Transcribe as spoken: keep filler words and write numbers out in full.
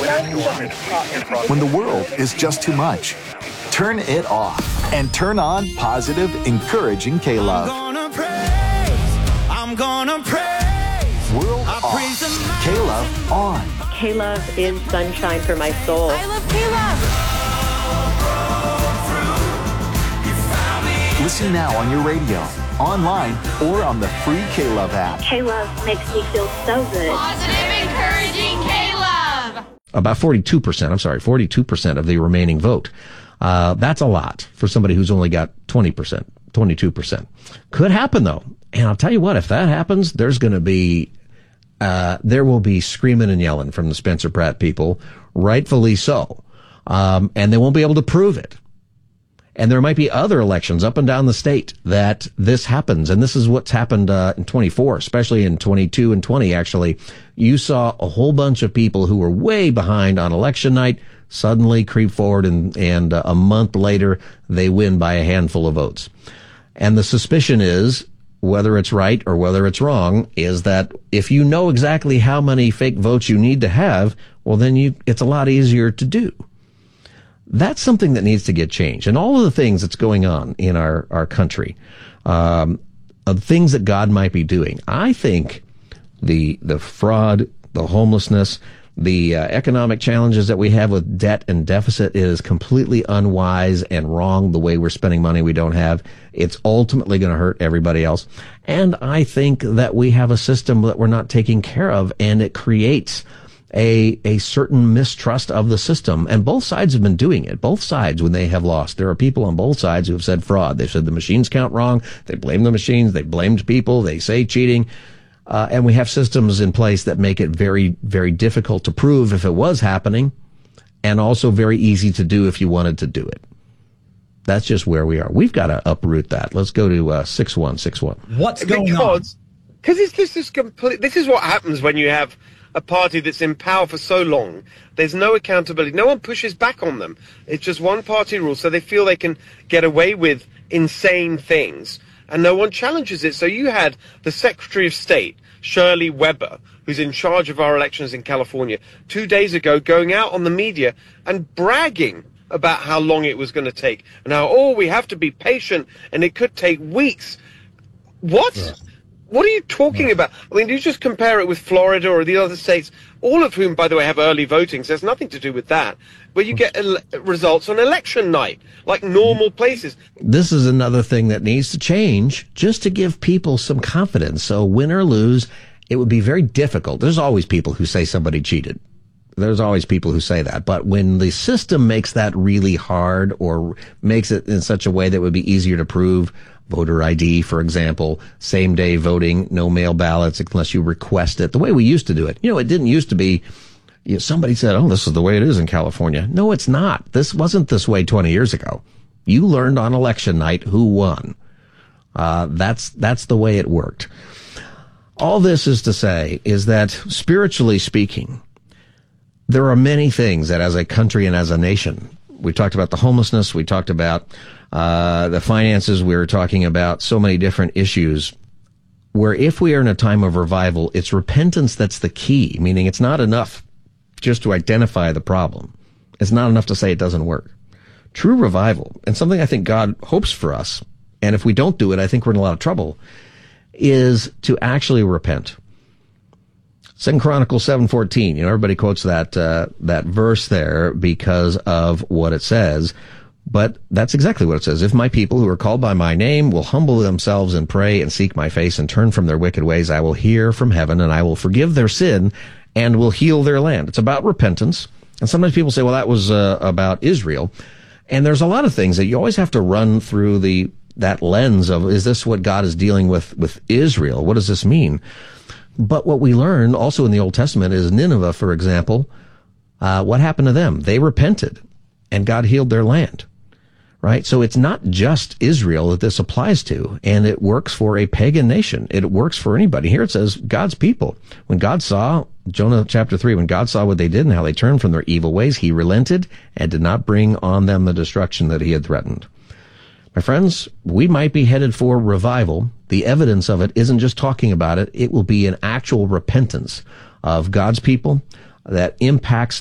When the world is just too much, turn it off and turn on positive, encouraging K-Love. I'm gonna praise, I'm gonna praise. World I off, praise the K-Love on. K-Love is sunshine for my soul. I love K-Love. Listen now on your radio, online, or on the free K-Love app. K-Love makes me feel so good. Positive, encouraging K-Love. About forty-two percent, I'm sorry, forty-two percent of the remaining vote. Uh, that's a lot for somebody who's only got twenty percent, twenty-two percent. Could happen, though. And I'll tell you what, if that happens, there's going to be, uh, there will be screaming and yelling from the Spencer Pratt people, rightfully so. Um, and they won't be able to prove it. And there might be other elections up and down the state that this happens. And this is what's happened uh, in twenty-four, especially in twenty-two and twenty, actually. You saw a whole bunch of people who were way behind on election night suddenly creep forward, and, and uh, a month later, they win by a handful of votes. And the suspicion is, whether it's right or whether it's wrong, is that if you know exactly how many fake votes you need to have, well, then you it's a lot easier to do. That's something that needs to get changed. And all of the things that's going on in our, our country, um, of things that God might be doing, I think the, the fraud, the homelessness, the uh, economic challenges that we have with debt and deficit is completely unwise and wrong. The way we're spending money we don't have, it's ultimately going to hurt everybody else. And I think that we have a system that we're not taking care of, and it creates a a certain mistrust of the system. And both sides have been doing it. Both sides, when they have lost, there are people on both sides who have said fraud. They've said the machines count wrong. They blame the machines. They blamed people. They say cheating. Uh, and we have systems in place that make it very, very difficult to prove if it was happening, and also very easy to do if you wanted to do it. That's just where we are. We've got to uproot that. Let's go to uh, six one six one. What's going because, on? Because this is complete. This is what happens when you have a party that's in power for so long. There's no accountability. No one pushes back on them. It's just one party rule, so they feel they can get away with insane things, and no one challenges it. So you had the Secretary of State, Shirley Weber, who's in charge of our elections in California, two days ago going out on the media and bragging about how long it was going to take, and how, oh, we have to be patient, and it could take weeks. What? Yeah. What are you talking about? I mean, you just compare it with Florida or the other states, all of whom, by the way, have early voting, so there's nothing to do with that, where you get ele- results on election night, like normal places. This is another thing that needs to change, just to give people some confidence. So win or lose, it would be very difficult. There's always people who say somebody cheated. There's always people who say that. But when the system makes that really hard, or makes it in such a way that would be easier to prove, voter I D, for example, same day voting, no mail ballots unless you request it, the way we used to do it. You know, it didn't used to be, you know, somebody said, oh, this is the way it is in California. No, it's not. This wasn't this way twenty years ago. You learned on election night who won. Uh, that's, that's the way it worked. All this is to say is that, spiritually speaking, there are many things that as a country and as a nation, we talked about the homelessness, we talked about uh the finances, we were talking about so many different issues, where if we are in a time of revival, it's repentance that's the key, meaning it's not enough just to identify the problem. It's not enough to say it doesn't work. True revival, and something I think God hopes for us, and if we don't do it, I think we're in a lot of trouble, is to actually repent. Second Chronicles seven fourteen, you know, everybody quotes that, uh, that verse there because of what it says, but that's exactly what it says. If my people who are called by my name will humble themselves and pray and seek my face and turn from their wicked ways, I will hear from heaven and I will forgive their sin and will heal their land. It's about repentance. And sometimes people say, well, that was, uh, about Israel. And there's a lot of things that you always have to run through the, that lens of, is this what God is dealing with, with Israel? What does this mean? But what we learn also in the Old Testament is Nineveh, for example, uh, what happened to them? They repented and God healed their land, right? So it's not just Israel that this applies to, and it works for a pagan nation. It works for anybody. Here it says God's people. When God saw, Jonah chapter three, when God saw what they did and how they turned from their evil ways, he relented and did not bring on them the destruction that he had threatened. My friends, we might be headed for revival. The evidence of it isn't just talking about it. It will be an actual repentance of God's people that impacts